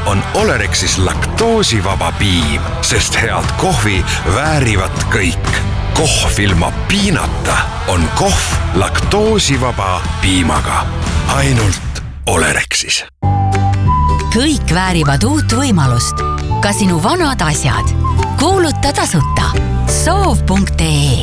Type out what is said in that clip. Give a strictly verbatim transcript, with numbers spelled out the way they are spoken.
on Olerexis laktoosivaba piim, sest head kohvi väärivad kõik. Kohv ilma piinata on kohv laktoosivaba piimaga. Ainult Olerexis. Kõik väärivad uut võimalust. Ka sinu vanad asjad. Kuuluta tasuta. soov punkt ee